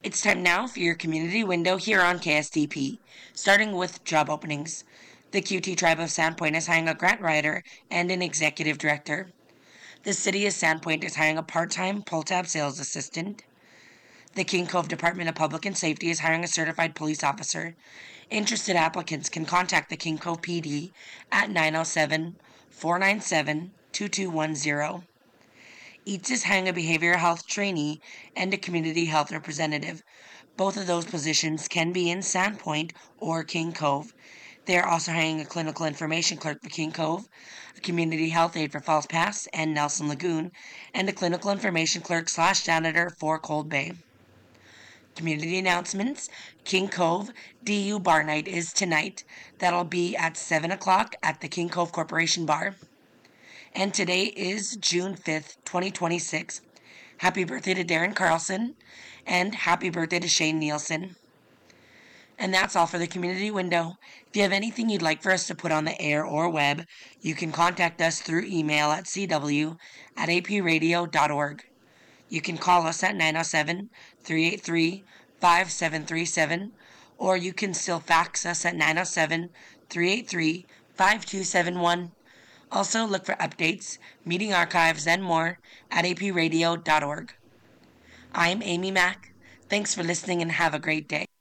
It's time now for your community window here on KSTP, starting with job openings. The QT Tribe of Sandpoint is hiring a grant writer and an executive director. The City of Sandpoint is hiring a part-time pull-tab sales assistant. The King Cove Department of Public and Safety is hiring a certified police officer. Interested applicants can contact the King Cove PD at 907-497-2210. EATS is hiring a behavioral health trainee and a community health representative. Both of those positions can be in Sandpoint or King Cove. They are also hiring a clinical information clerk for King Cove, a community health aide for Falls Pass and Nelson Lagoon, and a clinical information clerk / janitor for Cold Bay. Community announcements. King Cove DU Bar Night is tonight. That'll be at 7 o'clock at the King Cove Corporation Bar. And today is June 5th, 2026. Happy birthday to Darren Carlson, and happy birthday to Shane Nielsen. And that's all for the community window. If you have anything you'd like for us to put on the air or web, you can contact us through email at cw@apradio.org. You can call us at 907-383-5737, or you can still fax us at 907-383-5271. Also, look for updates, meeting archives, and more at apradio.org. I'm Amy Mack. Thanks for listening and have a great day.